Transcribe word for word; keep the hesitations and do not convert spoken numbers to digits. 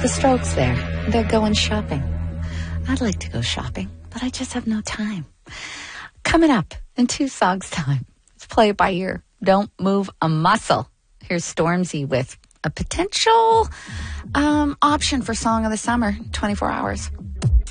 The Strokes there. They're going shopping. I'd like to go shopping, but I just have no time. Coming up in two songs' time. Let's play it by ear. Don't move a muscle. Here's Stormzy with a potential um, option for Song of the Summer, twenty-four hours.